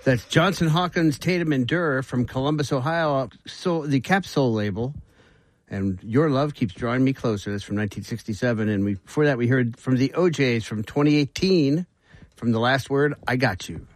That's Johnson Hawkins, Tatum, and Durr from Columbus, Ohio. So the Capsule label. And Your Love Keeps Drawing Me Closer. That's from 1967. And before that, we heard from the OJs from 2018, from The Last Word, I Got You.